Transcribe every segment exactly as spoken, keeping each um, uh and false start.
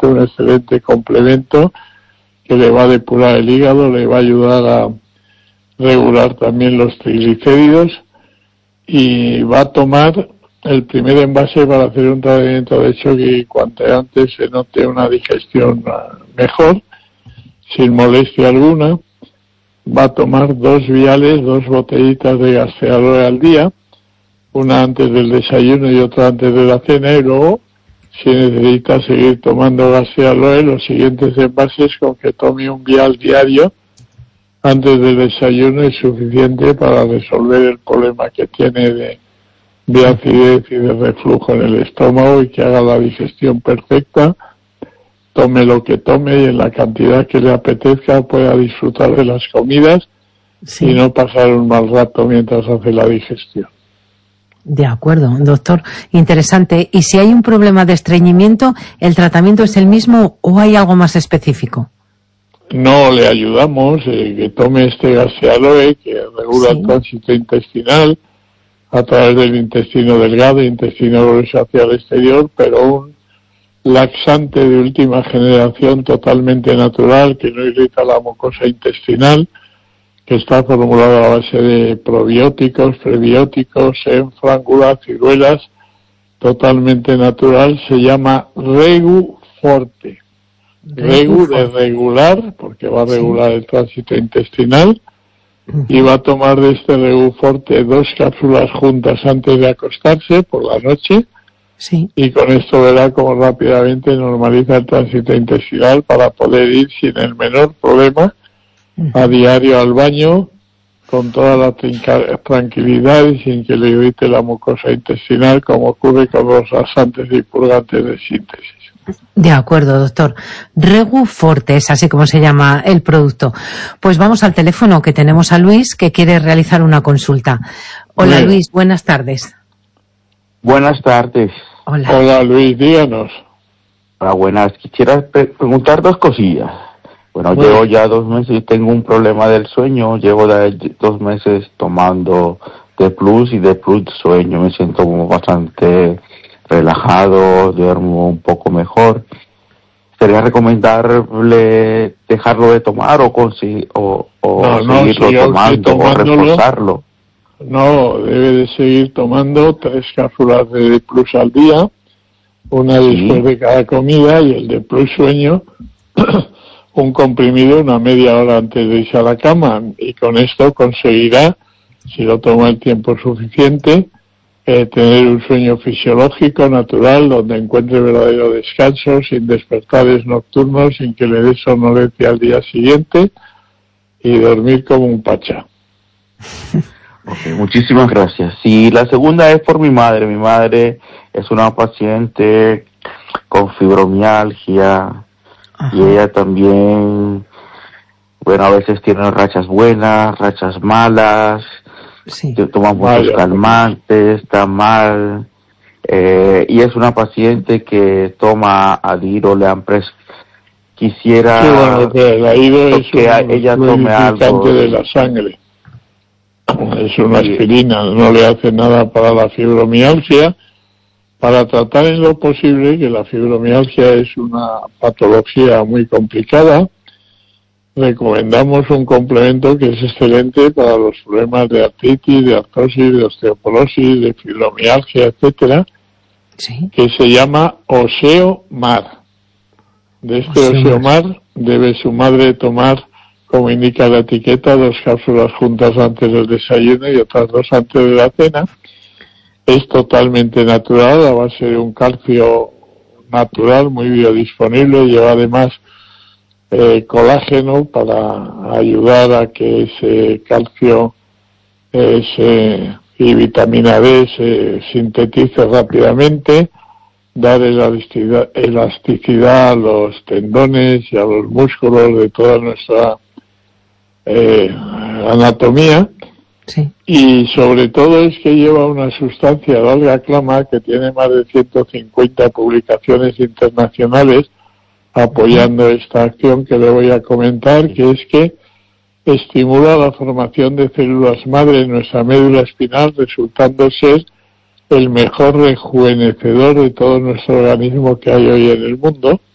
este un excelente complemento que le va a depurar el hígado, le va a ayudar a regular también los triglicéridos, y va a tomar el primer envase para hacer un tratamiento de hecho que cuanto antes se note una digestión mejor, sin molestia alguna. Va a tomar dos viales, dos botellitas de Gastraloe al día, una antes del desayuno y otra antes de la cena, y luego, si necesita seguir tomando Gastraloe, los siguientes envases con que tome un vial diario antes del desayuno es suficiente para resolver el problema que tiene de, de acidez y de reflujo en el estómago, y que haga la digestión perfecta, tome lo que tome y en la cantidad que le apetezca, pueda disfrutar de las comidas, sí, y no pasar un mal rato mientras hace la digestión. De acuerdo, doctor. Interesante. ¿Y si hay un problema de estreñimiento, el tratamiento es el mismo o hay algo más específico? No, le ayudamos eh, que tome este Gastraloe, que regula sí. el tránsito intestinal a través del intestino delgado e intestino grueso hacia el exterior, pero un laxante de última generación totalmente natural que no irrita la mucosa intestinal, que está formulado a base de probióticos, prebióticos, enfrángulas, ciruelas, totalmente natural, se llama Regu Forte. Regu de regular, porque va a regular sí. el tránsito intestinal, uh-huh. y va a tomar de este Regu Forte dos cápsulas juntas antes de acostarse por la noche, sí. y con esto verá cómo rápidamente normaliza el tránsito intestinal para poder ir sin el menor problema a diario al baño con toda la trinca- tranquilidad y sin que le irrite la mucosa intestinal, como ocurre con los laxantes y purgantes de síntesis. De acuerdo, doctor. Regu Forte es así como se llama el producto. Pues vamos al teléfono, que tenemos a Luis, que quiere realizar una consulta. Hola, Bien. Luis, buenas tardes. Buenas tardes. Hola. Hola, Luis, díganos. Hola, buenas. Quisiera pre- preguntar dos cosillas. Bueno, bueno, llevo ya dos meses y tengo un problema del sueño. Llevo de, dos meses tomando D Plus y D Plus sueño. Me siento como bastante relajado, duermo un poco mejor. ¿Sería recomendable dejarlo de tomar o, consi- o, o no, no, seguirlo sigo, tomando o reforzarlo? No, debe de seguir tomando tres cápsulas de D Plus al día, una después sí. de cada comida, y el D Plus sueño un comprimido una media hora antes de irse a la cama, y con esto conseguirá, si lo toma el tiempo suficiente, eh, tener un sueño fisiológico, natural, donde encuentre verdadero descanso, sin despertares nocturnos, sin que le dé somnolencia al día siguiente, y dormir como un pachá. Okay, muchísimas gracias. Sí, la segunda es por mi madre. Mi madre es una paciente con fibromialgia. Ajá. Y ella también, bueno, a veces tiene rachas buenas, rachas malas, sí. toma muchos calmantes, está mal, eh, y es una paciente que toma Adiro, le han pres... Quisiera sí, bueno, que el Adiro es que un ella tome algo de la sangre. Es una aspirina, no le hace nada para la fibromialgia. Para tratar en lo posible, que la fibromialgia es una patología muy complicada, recomendamos un complemento que es excelente para los problemas de artritis, de artrosis, de osteoporosis, de fibromialgia, etcétera, ¿sí? que se llama Oseomar. De este Oseomar debe su madre tomar, como indica la etiqueta, dos cápsulas juntas antes del desayuno y otras dos antes de la cena. Es totalmente natural, a base de un calcio natural, muy biodisponible, lleva además eh, colágeno para ayudar a que ese calcio eh, se, y vitamina D se sintetice rápidamente, dar elasticidad, elasticidad a los tendones y a los músculos de toda nuestra eh, anatomía. Sí. Y sobre todo es que lleva una sustancia de alga clama que tiene más de ciento cincuenta publicaciones internacionales apoyando esta acción que le voy a comentar, que es que estimula la formación de células madre en nuestra médula espinal, resultando ser el mejor rejuvenecedor de todo nuestro organismo que hay hoy en el mundo,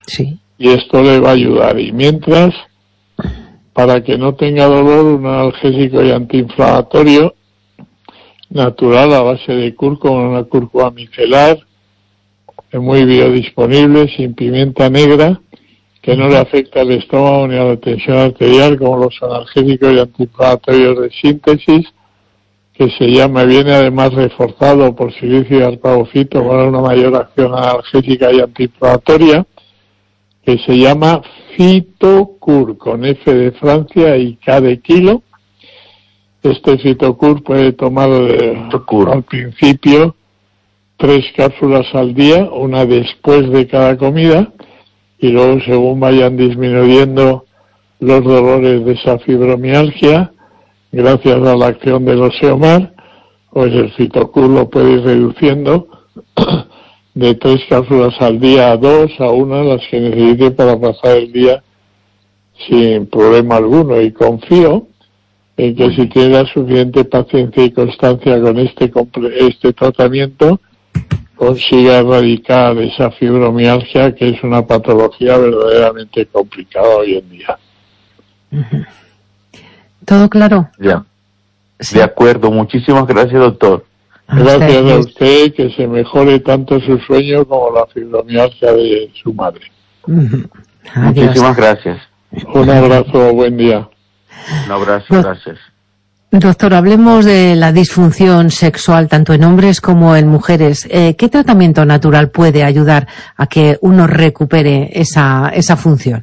Sí. Y esto le va a ayudar. Y mientras, para que no tenga dolor, un analgésico y antiinflamatorio natural a base de cúrcuma, una cúrcuma micelar, muy biodisponible, sin pimienta negra, que no le afecta al estómago ni a la tensión arterial, como los analgésicos y antiinflamatorios de síntesis, que se llama, viene además reforzado por silicio y arpagocito para una mayor acción analgésica y antiinflamatoria, que se llama Fitocur, con F de Francia y K de kilo. Este Fitocur puede tomar eh, al principio tres cápsulas al día, una después de cada comida, y luego según vayan disminuyendo los dolores de esa fibromialgia, gracias a la acción del Osteomar, pues el Fitocur lo puede ir reduciendo de tres cápsulas al día a dos, a una, las que necesite para pasar el día sin problema alguno. Y confío en que si tiene la suficiente paciencia y constancia con este este tratamiento, consiga erradicar esa fibromialgia, que es una patología verdaderamente complicada hoy en día. Uh-huh. ¿Todo claro? Ya. Sí. De acuerdo. Muchísimas gracias, doctor. Gracias a usted, que se mejore tanto su sueño como la fibromialgia de su madre. Uh-huh. Muchísimas gracias. Un abrazo, buen día. Un abrazo, Do- gracias. Doctor, hablemos de la disfunción sexual tanto en hombres como en mujeres. Eh, ¿Qué tratamiento natural puede ayudar a que uno recupere esa, esa función?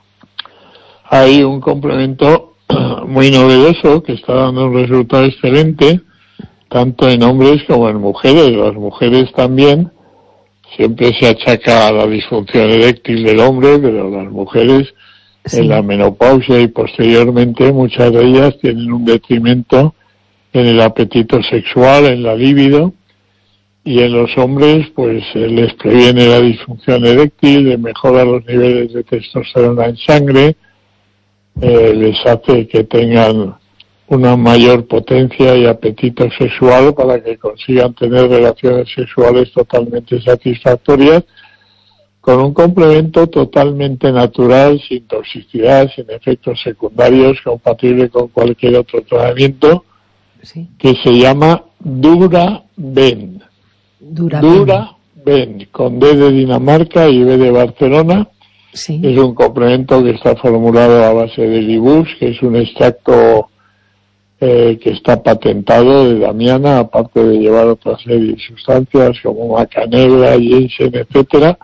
Hay un complemento muy novedoso que está dando un resultado excelente, tanto en hombres como en mujeres. Las mujeres también, siempre se achaca a la disfunción eréctil del hombre, pero las mujeres, sí, en la menopausia y posteriormente, muchas de ellas tienen un detrimento en el apetito sexual, en la libido, y en los hombres pues les previene la disfunción eréctil, les mejora los niveles de testosterona en sangre, eh, les hace que tengan una mayor potencia y apetito sexual para que consigan tener relaciones sexuales totalmente satisfactorias, con un complemento totalmente natural, sin toxicidad, sin efectos secundarios, compatible con cualquier otro tratamiento, sí, que se llama Dura-Ben. Dura-Ben. Dura-Ben, con D de Dinamarca y B de Barcelona. Sí. Es un complemento que está formulado a base de Libus, que es un extracto eh, que está patentado de Damiana, aparte de llevar otra serie de sustancias como macanela, ginseng, etcétera,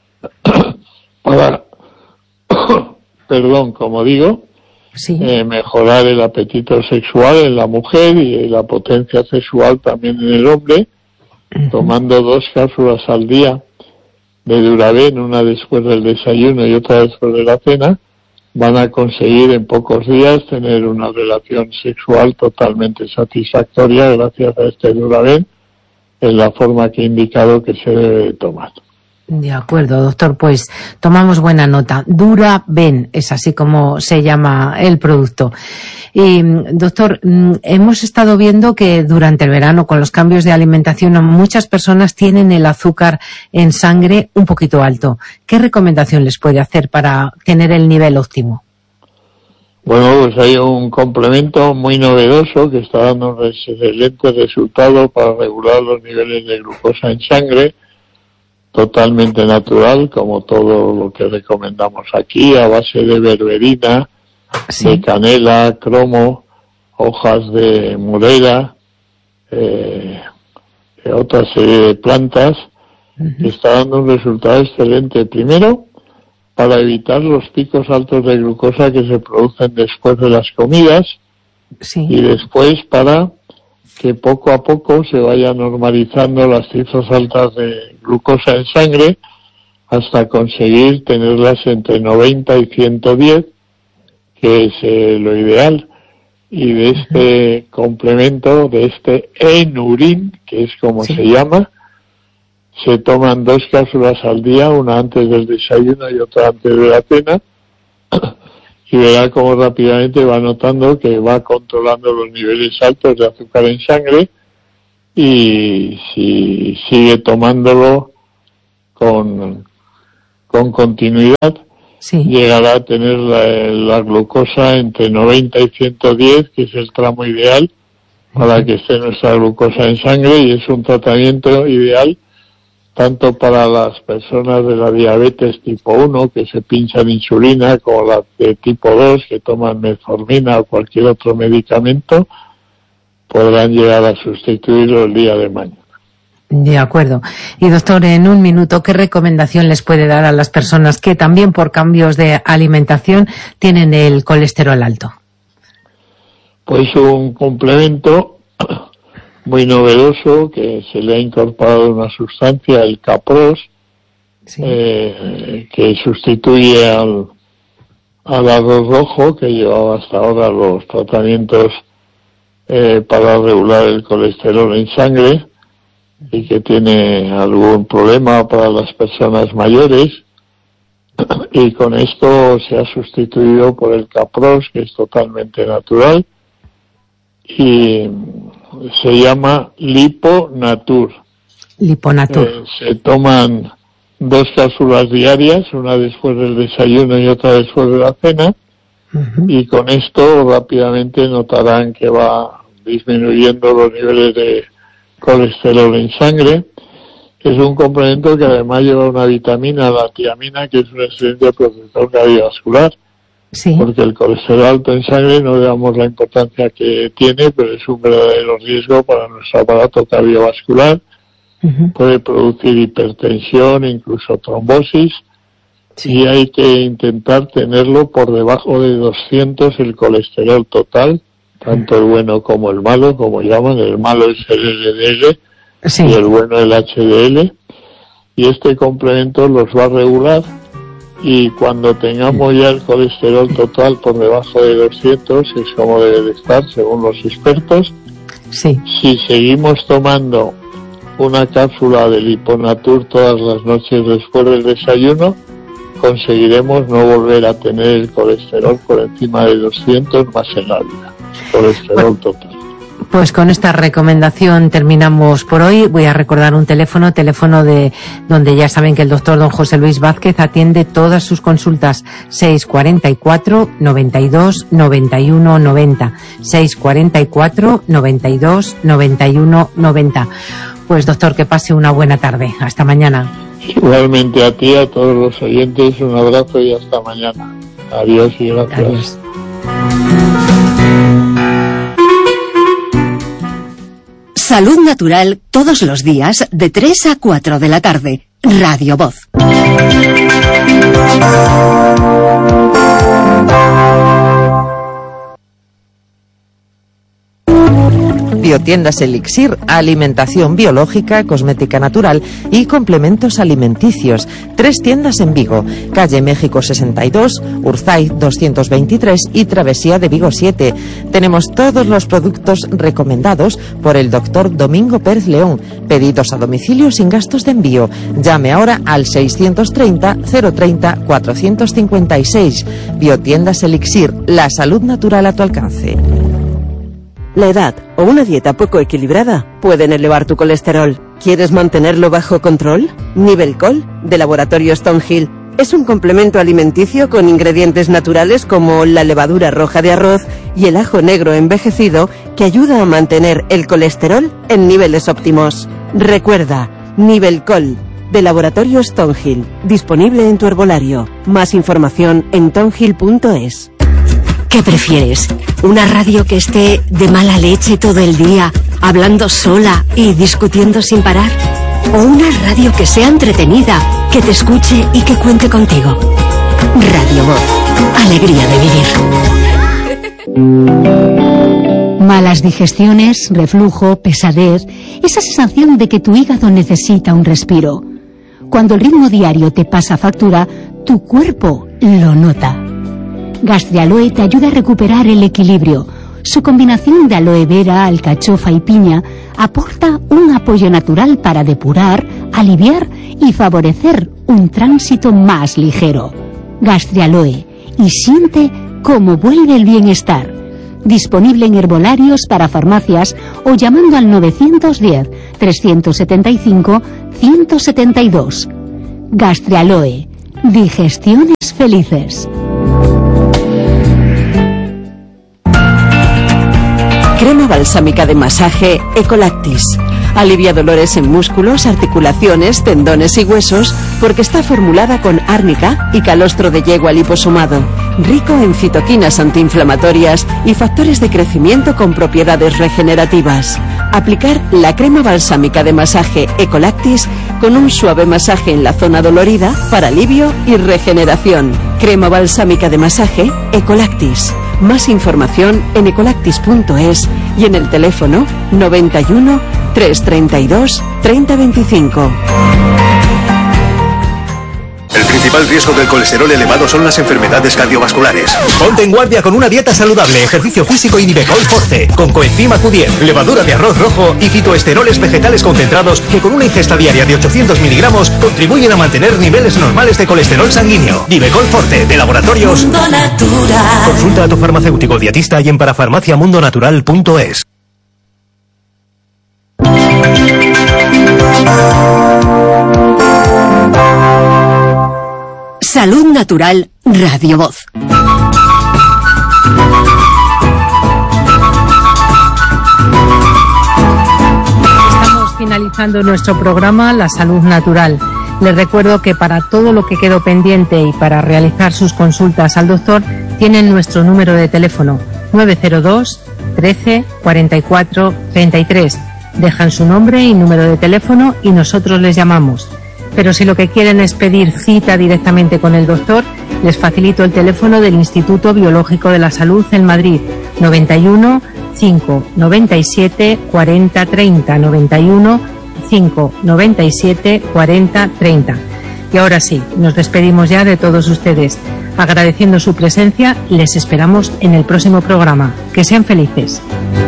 para, perdón, como digo, sí, eh, mejorar el apetito sexual en la mujer y la potencia sexual también en el hombre, uh-huh, tomando dos cápsulas al día de Duraben, una después del desayuno y otra después de la cena, van a conseguir en pocos días tener una relación sexual totalmente satisfactoria gracias a este Duraben, en la forma que he indicado que se debe tomar. De acuerdo, doctor, pues tomamos buena nota. Dura-Ben, es así como se llama el producto. Y, doctor, hemos estado viendo que durante el verano, con los cambios de alimentación, muchas personas tienen el azúcar en sangre un poquito alto. ¿Qué recomendación les puede hacer para tener el nivel óptimo? Bueno, pues hay un complemento muy novedoso que está dando un excelente resultado para regular los niveles de glucosa en sangre, totalmente natural, como todo lo que recomendamos aquí, a base de berberina, sí, de canela, cromo, hojas de morera, eh, otra serie de plantas, uh-huh, que está dando un resultado excelente. Primero, para evitar los picos altos de glucosa que se producen después de las comidas, sí, y después para que poco a poco se vayan normalizando las cifras altas de glucosa en sangre hasta conseguir tenerlas entre noventa y ciento diez, que es eh, lo ideal. Y de este uh-huh, complemento, de este Enurin, que es como sí, se llama, se toman dos cápsulas al día, una antes del desayuno y otra antes de la cena, y verá cómo rápidamente va notando que va controlando los niveles altos de azúcar en sangre, y si sigue tomándolo con con continuidad, sí, llegará a tener la, la glucosa entre noventa y ciento diez, que es el tramo ideal para que esté nuestra glucosa en sangre, y es un tratamiento ideal tanto para las personas de la diabetes tipo uno, que se pinchan insulina, como las de tipo dos, que toman metformina o cualquier otro medicamento, podrán llegar a sustituirlo el día de mañana. De acuerdo. Y doctor, en un minuto, ¿qué recomendación les puede dar a las personas que también por cambios de alimentación tienen el colesterol alto? Pues un complemento muy novedoso que se le ha incorporado una sustancia, el Capros, sí, eh, que sustituye al, al arroz rojo, que llevaba hasta ahora los tratamientos eh, para regular el colesterol en sangre, y que tiene algún problema para las personas mayores, y con esto se ha sustituido por el Capros, que es totalmente natural, y se llama Liponatur. Liponatur. Eh, se toman dos cápsulas diarias, una después del desayuno y otra después de la cena, uh-huh, y con esto rápidamente notarán que va disminuyendo los niveles de colesterol en sangre. Es un complemento que además lleva una vitamina, la tiamina, que es un excelente protector cardiovascular, sí, porque el colesterol alto en sangre no le damos la importancia que tiene, pero es un verdadero riesgo para nuestro aparato cardiovascular. Uh-huh. Puede producir hipertensión, incluso trombosis, sí, y hay que intentar tenerlo por debajo de doscientos el colesterol total, tanto el bueno como el malo, como llaman. El malo es el L D L, sí, y el bueno el H D L, y este complemento los va a regular, y cuando tengamos ya el colesterol total por debajo de doscientos, es como debe de estar según los expertos, sí, si seguimos tomando una cápsula de Liponatur todas las noches después del desayuno, conseguiremos no volver a tener el colesterol por encima de doscientos más en la vida. Colesterol total. Pues con esta recomendación terminamos por hoy. Voy a recordar un teléfono, teléfono de donde ya saben que el doctor don José Luis Vázquez atiende todas sus consultas. seis cuarenta y cuatro, noventa y dos, noventa y uno, noventa. seis cuarenta y cuatro, noventa y dos, noventa y uno, noventa. Pues doctor, que pase una buena tarde. Hasta mañana. Igualmente a ti, a todos los oyentes, un abrazo y hasta mañana. Adiós y gracias. Adiós. Salud Natural todos los días de tres a cuatro de la tarde. Radio Voz. Biotiendas Elixir, alimentación biológica, cosmética natural y complementos alimenticios. Tres tiendas en Vigo, calle México sesenta y dos, Urzaiz doscientos veintitrés y Travesía de Vigo siete. Tenemos todos los productos recomendados por el doctor Domingo Pérez León. Pedidos a domicilio sin gastos de envío. Llame ahora al seiscientos treinta, cero treinta, cuatrocientos cincuenta y seis. Biotiendas Elixir, la salud natural a tu alcance. La edad o una dieta poco equilibrada pueden elevar tu colesterol. ¿Quieres mantenerlo bajo control? Nivelcol, de Laboratorio Stonehill, es un complemento alimenticio con ingredientes naturales como la levadura roja de arroz y el ajo negro envejecido que ayuda a mantener el colesterol en niveles óptimos. Recuerda, Nivelcol, de Laboratorio Stonehill, disponible en tu herbolario. Más información en tonhill punto es. ¿Qué prefieres? ¿Una radio que esté de mala leche todo el día, hablando sola y discutiendo sin parar? ¿O una radio que sea entretenida, que te escuche y que cuente contigo? Radio Voz. Alegría de vivir. Malas digestiones, reflujo, pesadez, esa sensación de que tu hígado necesita un respiro. Cuando el ritmo diario te pasa factura, tu cuerpo lo nota. Gastrialoe te ayuda a recuperar el equilibrio. Su combinación de aloe vera, alcachofa y piña aporta un apoyo natural para depurar, aliviar y favorecer un tránsito más ligero. Gastrialoe, y siente cómo vuelve el bienestar. Disponible en herbolarios para farmacias o llamando al novecientos diez, trescientos setenta y cinco, ciento setenta y dos. Gastrialoe, Digestiones felices. Crema balsámica de masaje Ecolactis. Alivia dolores en músculos, articulaciones, tendones y huesos porque está formulada con árnica y calostro de yegua liposomado, rico en citoquinas antiinflamatorias y factores de crecimiento con propiedades regenerativas. Aplicar la crema balsámica de masaje Ecolactis con un suave masaje en la zona dolorida para alivio y regeneración. Crema balsámica de masaje Ecolactis. Más información en ecolactis punto es y en el teléfono noventa y uno, trescientos treinta y dos, treinta veinticinco. El principal riesgo del colesterol elevado son las enfermedades cardiovasculares. Ponte en guardia con una dieta saludable, ejercicio físico y Nivecol Forte, con coenzima Q diez, levadura de arroz rojo y fitoesteroles vegetales concentrados que con una ingesta diaria de ochocientos miligramos contribuyen a mantener niveles normales de colesterol sanguíneo. Nivecol Forte, de Laboratorios Mundo Natural. Consulta a tu farmacéutico dietista y en parafarmaciamundonatural punto es. Salud Natural, Radio Voz. Estamos finalizando nuestro programa La Salud Natural. Les recuerdo que para todo lo que quedó pendiente y para realizar sus consultas al doctor, tienen nuestro número de teléfono nueve cero dos, trece, cuarenta y cuatro, treinta y tres. Dejan su nombre y número de teléfono y nosotros les llamamos. Pero si lo que quieren es pedir cita directamente con el doctor, les facilito el teléfono del Instituto Biológico de la Salud en Madrid, noventa y uno, cinco, noventa y siete, cuarenta, treinta, noventa y uno, cinco, noventa y siete, cuarenta, treinta. Y ahora sí, nos despedimos ya de todos ustedes. Agradeciendo su presencia, les esperamos en el próximo programa. Que sean felices.